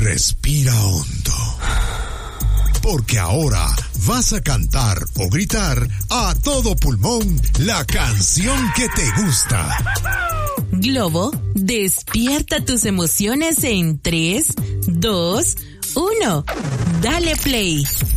Respira hondo. Porque ahora vas a cantar o gritar a todo pulmón la canción que te gusta. Globo, despierta tus emociones en 3, 2, 1. Dale play.